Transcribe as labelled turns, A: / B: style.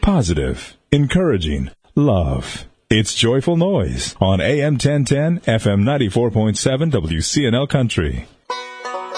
A: positive, encouraging, love. It's Joyful Noise on AM 1010, FM 94.7 WCNL Country.